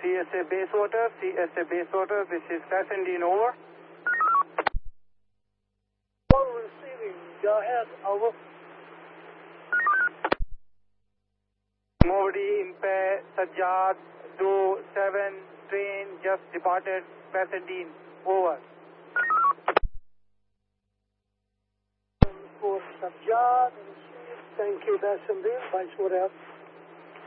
CSA Bayswater, this is Pasadena, over. All receiving, go ahead, over. Movedi, Impe, Sajjad, 27, train just departed Pasadena, over. For Sajjad, thank you, Pasadena, Bayswater out.